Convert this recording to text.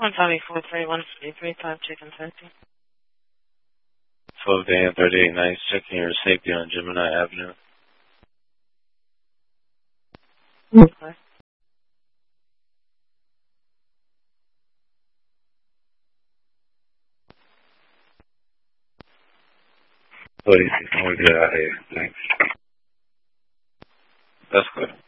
1743135 Chicken Safety. 12 AM 38 nights, checking your safety on Gemini Avenue. Okay. What do you think? I'm going to get out of here. Thanks. That's good.